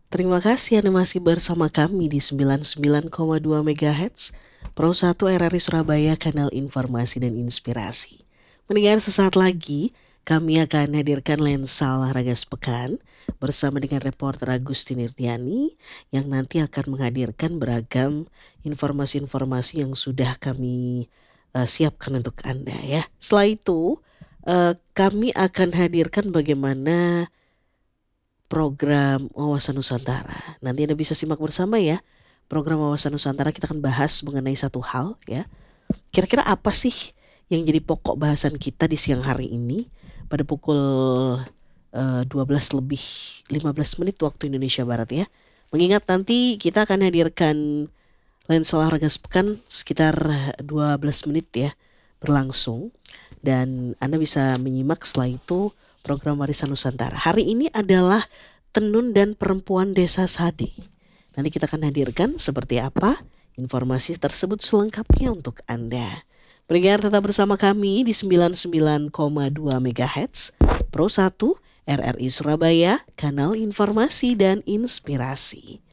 Terima kasih Anda masih bersama kami di 99,2 MHz Pro 1 RRI Surabaya, kanal informasi dan inspirasi. Mendengar sesaat lagi, kami akan hadirkan lensa olahraga sepekan bersama dengan reporter Agustin Irdiani yang nanti akan menghadirkan beragam informasi-informasi yang sudah kami siapkan untuk Anda ya. Setelah itu, kami akan hadirkan bagaimana program Wawasan Nusantara. Nanti Anda bisa simak bersama ya. Program Wawasan Nusantara kita akan bahas mengenai satu hal ya. Kira-kira apa sih yang jadi pokok bahasan kita di siang hari ini pada pukul 12 lebih 15 menit waktu Indonesia Barat ya. Mengingat nanti kita akan hadirkan lensa olahraga sepekan sekitar 12 menit ya berlangsung. Dan Anda bisa menyimak setelah itu program Warisan Nusantara. Hari ini adalah Tenun dan Perempuan Desa Sade. Nanti kita akan hadirkan seperti apa informasi tersebut selengkapnya untuk Anda. Pendengar tetap bersama kami di 99,2 MHz Pro 1 RRI Surabaya, kanal informasi dan inspirasi.